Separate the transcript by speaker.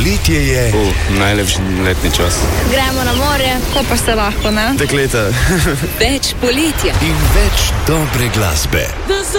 Speaker 1: Poletje je
Speaker 2: najlepši letni čas.
Speaker 3: Gremo na morje, ko pa se lahko, ne?
Speaker 2: Dekleta.
Speaker 4: Več poletja
Speaker 1: in več dobre glasbe.